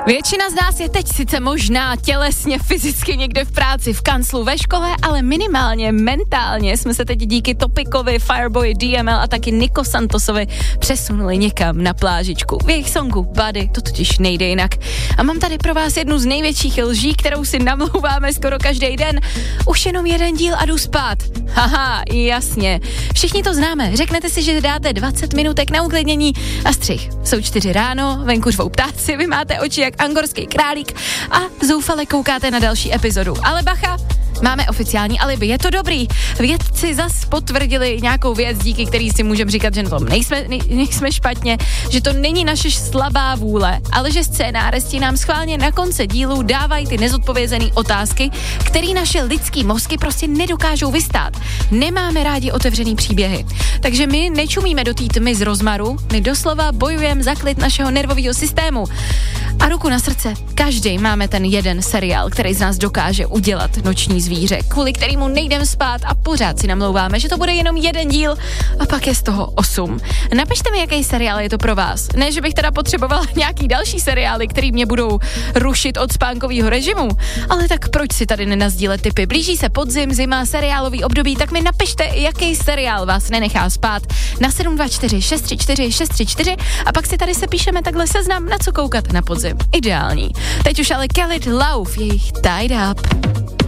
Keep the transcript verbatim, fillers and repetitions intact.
Většina z nás je teď sice možná tělesně, fyzicky někde v práci, v kanclu, ve škole, ale minimálně mentálně jsme se teď díky Topikovi, Fireboy, D M L a taky Nico Santosovi přesunuli někam na plážičku. V jejich songu Buddy to totiž nejde jinak. A mám tady pro vás jednu z největších lží, kterou si namlouváme skoro každý den. Už jenom jeden díl a jdu spát. Haha, jasně. Všichni to známe. Řeknete si, že dáte dvacet minutek na uklidnění a střih. Jsou čtyři ráno, venku řvou ptáci, vy máte oči jak angorský králík a zoufale koukáte na další epizodu. Ale bacha, máme oficiální alibi, je to dobrý. Vědci zas potvrdili nějakou věc, díky který si můžeme říkat, že na tom nejsme, nej, nejsme špatně, že to není naše slabá vůle, ale že scénáristi nám schválně na konci dílu dávají ty nezodpovězené otázky, které naše lidský mozky prostě nedokážou vystát. Nemáme rádi otevřený příběhy. Takže my nečumíme do té tmy z rozmaru, my doslova bojujeme za klid našeho nervového systému. A ruku na srdce, každý máme ten jeden seriál, který z nás dokáže udělat noční zvíře, kvůli kterému nejdem spát a pořád si namlouváme, že to bude jenom jeden díl a pak je z toho osm. Napište mi, jaký seriál je to pro vás. Ne, že bych teda potřebovala nějaký další seriály, který mě budou rušit od spánkového režimu, ale tak proč si tady nenazdílet tipy? Blíží se podzim, zima, seriálový období, tak mi napište, jaký seriál vás nenechá spát na sedm dva čtyři šest tři čtyři šest tři čtyři a pak si tady se píšeme takhle seznam, na co koukat na podzim. Ideální. Teď už ale Khalid Love, jejich Tied Up.